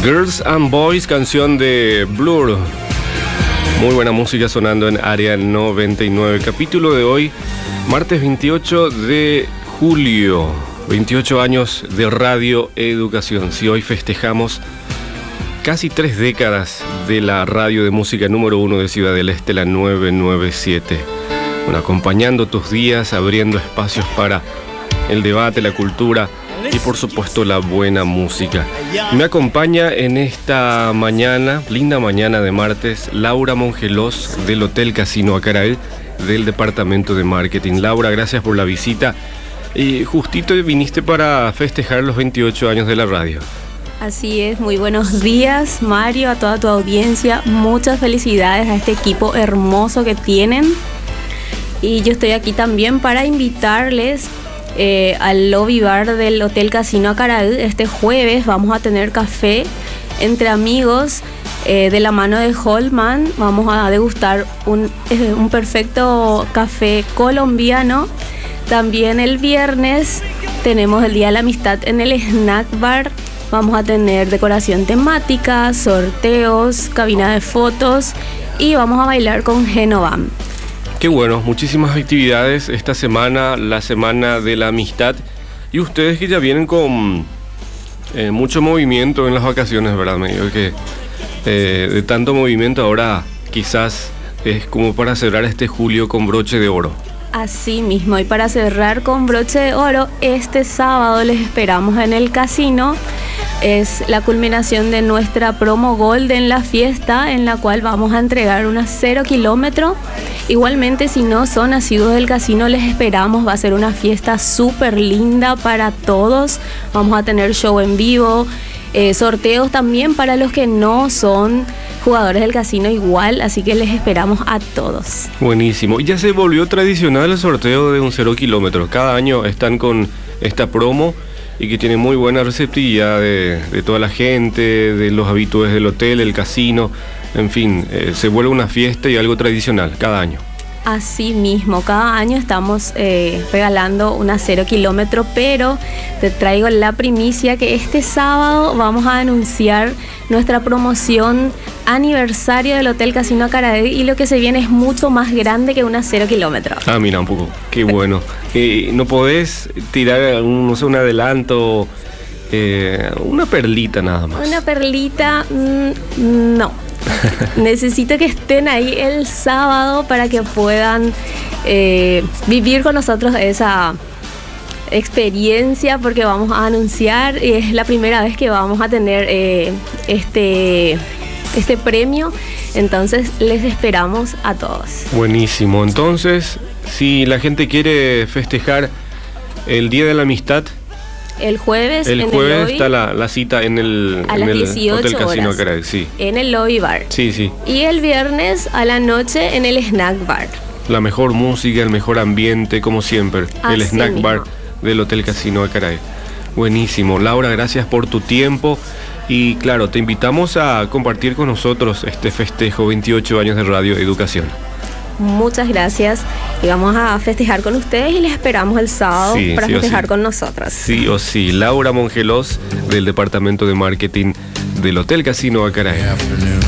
Girls and Boys, canción de Blur. Muy buena música sonando en Área 99. Capítulo de hoy, martes 28 de julio. 28 años de Radio Educación. Si hoy festejamos casi 3 décadas de la radio de música número 1 de Ciudad del Este, la 997. Bueno, acompañando tus días, abriendo espacios para el debate, la cultura y por supuesto la buena música. Me acompaña en esta mañana, linda mañana de martes, Laura Mongelos del Hotel Casino Acaraí, del Departamento de Marketing. Laura, gracias por la visita. Y justito viniste para festejar los 28 años de la radio. Así es, muy buenos días, Mario, a toda tu audiencia. Muchas felicidades a este equipo hermoso que tienen. Y yo estoy aquí también para invitarles al lobby bar del Hotel Casino Acaraí. Este jueves vamos a tener café entre amigos de la mano de Holman. Vamos a degustar un perfecto café colombiano. También el viernes tenemos el Día de la Amistad en el Snack Bar. Vamos a tener decoración temática, sorteos, cabina de fotos y vamos a bailar con Genovam. Qué bueno, muchísimas actividades esta semana, la Semana de la Amistad. Y ustedes que ya vienen con mucho movimiento en las vacaciones, ¿verdad? Me digo que de tanto movimiento ahora quizás es como para cerrar este julio con broche de oro. Así mismo, y para cerrar con broche de oro, este sábado les esperamos en el casino. Es la culminación de nuestra promo Golden, la fiesta en la cual vamos a entregar unas 0 kilómetros. Igualmente, si no son asiduos del casino, les esperamos. Va a ser una fiesta súper linda para todos. Vamos a tener show en vivo, sorteos también para los que no son jugadores del casino igual, así que les esperamos a todos. Buenísimo. Ya se volvió tradicional el sorteo de un 0 kilómetro. Cada año están con esta promo y que tiene muy buena receptividad de toda la gente, de los habitués del hotel, el casino, en fin, se vuelve una fiesta y algo tradicional cada año. Así mismo, cada año estamos regalando una 0 kilómetro, pero te traigo la primicia que este sábado vamos a anunciar nuestra promoción aniversario del Hotel Casino Acaraí y lo que se viene es mucho más grande que una 0 kilómetro. Ah, mira un poco, qué bueno. ¿No podés tirar un adelanto, una perlita nada más? Una perlita, no. Necesito que estén ahí el sábado para que puedan vivir con nosotros esa experiencia, porque vamos a anunciar, y es la primera vez que vamos a tener este premio, entonces les esperamos a todos. Buenísimo. Entonces, si la gente quiere festejar el Día de la Amistad, el jueves está la cita en el Hotel Casino Acaraí, sí. En el lobby bar. Sí, sí. Y el viernes a la noche en el snack bar. La mejor música, el mejor ambiente, como siempre. Así el snack mismo. Bar del Hotel Casino Acaraí. Buenísimo. Laura, gracias por tu tiempo. Y claro, te invitamos a compartir con nosotros este festejo 28 años de Radio Educación. Muchas gracias y vamos a festejar con ustedes y les esperamos el sábado para festejar con nosotros. Sí o sí. Laura Mongelos del Departamento de Marketing del Hotel Casino Acaraí.